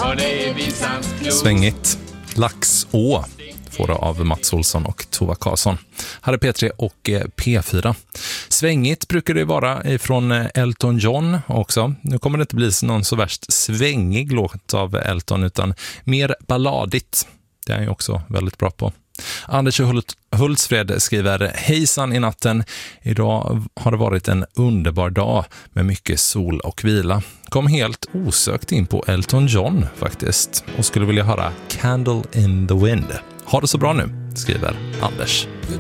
Svängigt. Laxå får det av Mats Olsson och Tova Karlsson. Här är P3 och P4. Svängigt brukar det vara ifrån Elton John också. Nu kommer det inte bli någon så värst svängig låt av Elton utan mer balladigt. Det är han ju också väldigt bra på. Anders Hultsfred skriver: Hejsan i natten. Idag har det varit en underbar dag med mycket sol och vila. Kom helt osökt in på Elton John faktiskt och skulle vilja höra Candle in the Wind. Ha det så bra nu, skriver Anders. The